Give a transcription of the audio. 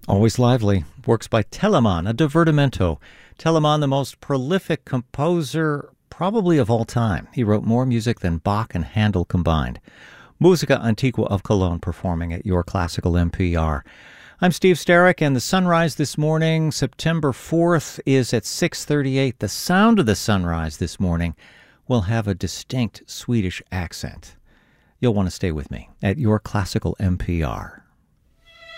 Always lively. Works by Telemann, a divertimento. Telemann, the most prolific composer probably of all time. He wrote more music than Bach and Handel combined. Musica Antigua of Cologne performing at your classical NPR. I'm Steve Sterrick, and the sunrise this morning, September 4th, is at 6:38. The sound of the sunrise this morning will have a distinct Swedish accent. You'll want to stay with me at your classical NPR.